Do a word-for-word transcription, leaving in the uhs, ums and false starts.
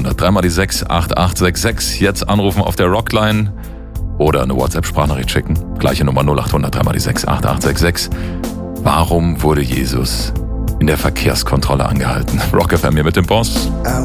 hundert. Dreimal die sechs acht acht sechs sechs. Jetzt anrufen auf der Rockline oder eine WhatsApp-Sprachnachricht schicken. Gleiche Nummer null acht hundert, dreimal die sechs acht acht sechs sechs. Warum wurde Jesus in der Verkehrskontrolle angehalten? Rock F M hier mit dem Boss.